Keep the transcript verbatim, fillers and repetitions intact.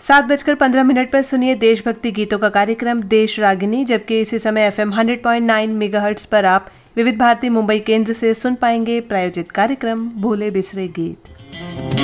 सात बजकर पंद्रह मिनट पर सुनिए देशभक्ति गीतों का कार्यक्रम देश रागिनी, जबकि इसी समय F am hundred point nine megahertz पर आप विविध भारती मुंबई केंद्र से सुन पाएंगे प्रायोजित कार्यक्रम भूले बिसरे गीत।